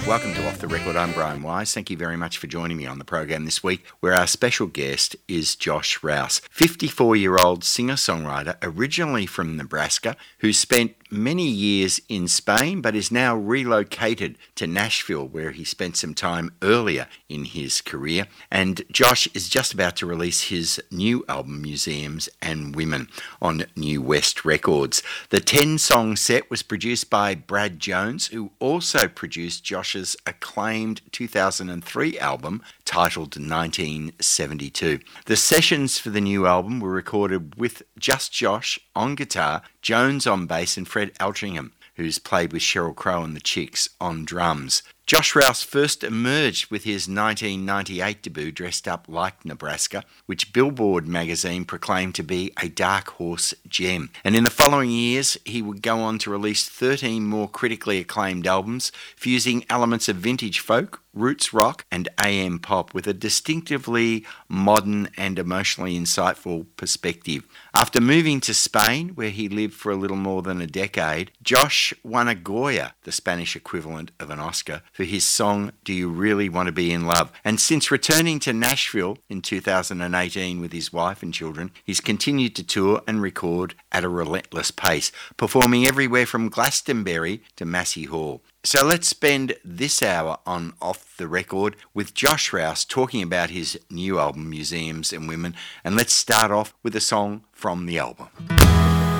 Welcome to Off the Record. I'm Brian Wise. Thank you very much for joining me on the program this week, where our special guest is Josh Rouse, 54-year-old singer-songwriter originally from Nebraska, who spent many years in Spain but is now relocated to Nashville, where he spent some time earlier in his career. And Josh is just about to release his new album, Museums and Women, on New West Records. The 10-song set was produced by Brad Jones, who also produced Josh's acclaimed 2003 album titled 1972. The sessions for the new album were recorded with just Josh on guitar, Jones on bass, and Fred Altrincham, who's played with Sheryl Crow and the Chicks, on drums. Josh Rouse first emerged with his 1998 debut, Dressed Up Like Nebraska, which Billboard magazine proclaimed to be a dark horse gem. And in the following years, he would go on to release 13 more critically acclaimed albums, fusing elements of vintage folk, roots rock, and AM pop with a distinctively modern and emotionally insightful perspective. After moving to Spain, where he lived for a little more than a decade, Josh won a Goya, the Spanish equivalent of an Oscar, for his song Do You Really Want to Be in Love? And since returning to Nashville in 2018 with his wife and children, he's continued to tour and record at a relentless pace, performing everywhere from Glastonbury to Massey Hall. So let's spend this hour on Off the Record with Josh Rouse talking about his new album, Museums and Women, and let's start off with a song from the album.